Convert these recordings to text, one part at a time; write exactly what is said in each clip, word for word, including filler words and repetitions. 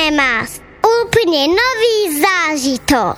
Cinemas. Úplne nový zážitok.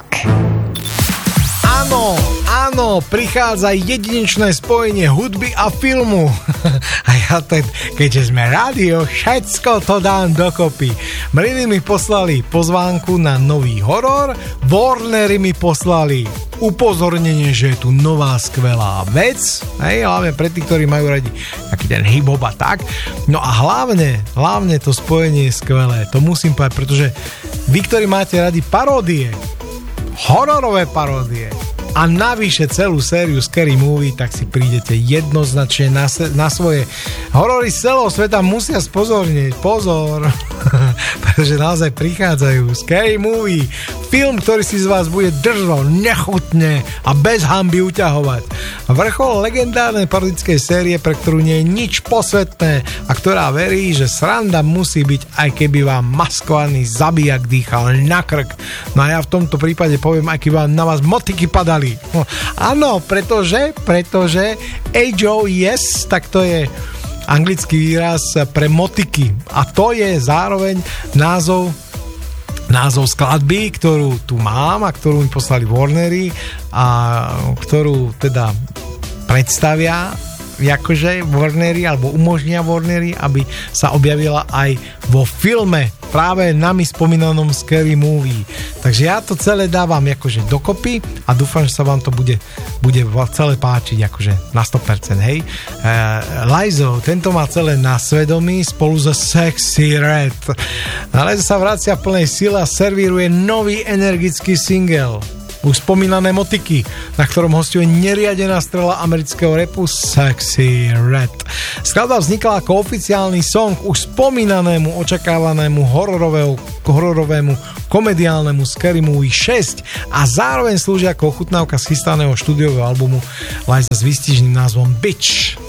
Áno, áno, prichádza jedinečné spojenie hudby a filmu. A ja teď, keďže sme rádio, všetko to dám dokopy. Mriny mi poslali pozvánku na nový horor, Warnery mi poslali upozornenie, že je tu nová skvelá vec, hej, hlavne pre tých, ktorí majú radi taký ten hip-hop a tak. No a hlavne, hlavne to spojenie je skvelé, to musím povedať, pretože vy, ktorí máte radi paródie, hororové paródie a navyše celú sériu Scary Movie, tak si prídete jednoznačne na, se, na svoje horory z celého sveta musia spozornieť. Pozor, pretože naozaj prichádzajú Scary Movie, film, ktorý si z vás bude držo, nechutne a bez hanby uťahovať. Vrchol legendárnej parodickej série, pre ktorú nie je nič posvetné a ktorá verí, že sranda musí byť, aj keby vám maskovaný zabijak dýchal na krk. No a ja v tomto prípade poviem, aj keby vám na vás motiky padali. No, áno, pretože, pretože H O yes, tak to je anglický výraz pre motiky a to je zároveň názov názov skladby, ktorú tu mám a ktorú mi poslali Warnery a ktorú teda predstavia akože Warnery alebo umožnia Warnery, aby sa objavila aj vo filme práve nami spomínanom Scary Movie. Takže ja to celé dávam akože dokopy a dúfam, že sa vám to bude, bude celé páčiť akože na sto percent, hej. Uh, Laizo, tento má celé na svedomí spolu so Sexy Red. Laizo sa vracia v plnej sile a servíruje nový energický single. Už spomínané motiky, na ktorom hostuje neriadená strela amerického rapu Sexy Red. Skladba vznikla ako oficiálny song už spomínanému očakávanému hororovému, hororovému komediálnemu Scary Movie šesť a zároveň slúži ako ochutnávka z chystaného štúdiového albumu Liza s výstižným názvom Bitch.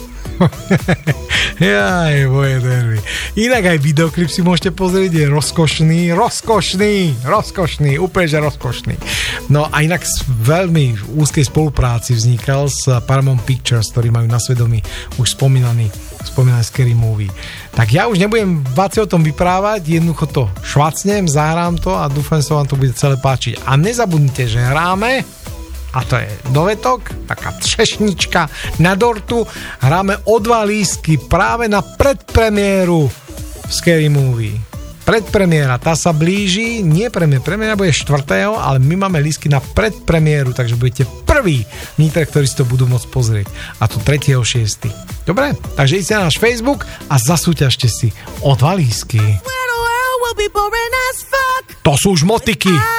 Jaj, moje nervy. Inak aj videoklip si môžete pozrieť, je rozkošný, rozkošný, rozkošný, úplne že rozkošný. No a inak v veľmi úzkej spolupráci vznikal s Paramount Pictures, ktorí majú na svedomí už spomínaný, spomínaný Scary Movie. Tak ja už nebudem viac o tom vyprávať, jednoducho to švacnem, zahrám to a dúfam, že sa vám to bude celé páčiť. A nezabudnite, že hráme, a to je dovetok, taká třešnička na dortu, hráme o dva lístky práve na predpremiéru Scary Movie. Predpremiéra, tá sa blíži, nie premiéra, premiéra bude štvrtého ale my máme lístky na predpremiéru, takže budete prví nítre, ktorí si to budú môcť pozrieť. A to tretieho šiesteho Dobre? Takže idite na náš Facebook a zasúťažte si o dva lístky. To sú už motiky.